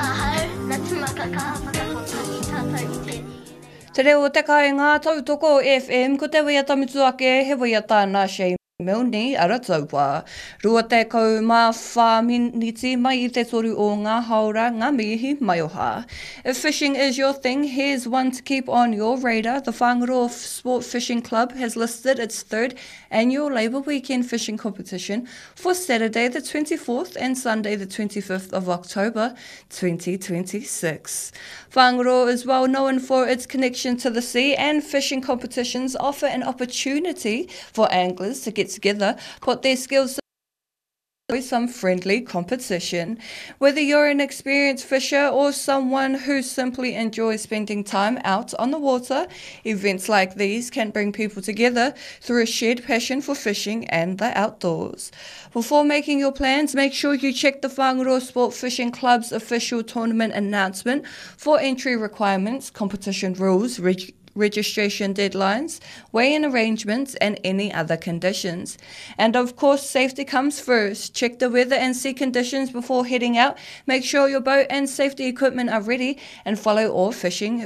Te reo te kāinga tautoko FM ko te wea tamitu ake he wea tāna Shane Milne ara taupā. Rua te kau mā whāminiti mai I te toru o ngā haora ngā mihi mai oha. If fishing is your thing, here's one to keep on your radar. The Whangaroa Sport Fishing Club has listed its third annual Labour Weekend fishing competition for Saturday the 24th and Sunday the 25th of October 2026. Whangaroa is well known for its connection to the sea, and fishing competitions offer an opportunity for anglers to get together, put their skills to some friendly competition. Whether you're an experienced fisher or someone who simply enjoys spending time out on the water, events like these can bring people together through a shared passion for fishing and the outdoors. Before making your plans, make sure you check the Whangaroa Sport Fishing Club's official tournament announcement for entry requirements, competition rules, registration deadlines, weigh-in arrangements, and any other conditions. And of course, safety comes first. Check the weather and sea conditions before heading out. Make sure your boat and safety equipment are ready, and follow all fishing